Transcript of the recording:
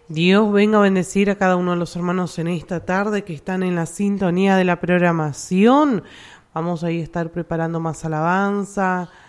Dios venga a bendecir a cada uno de los hermanos en esta tarde que están en la sintonía de la programación. Vamos a estar preparando más alabanza,